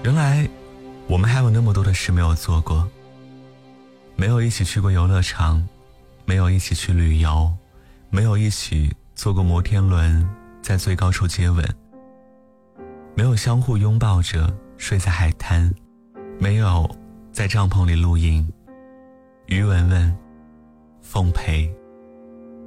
原来我们还有那么多的事没有做过，没有一起去过游乐场，没有一起去旅游，没有一起坐过摩天轮在最高处接吻，没有相互拥抱着睡在海滩，没有在帐篷里露营。于文文，奉陪。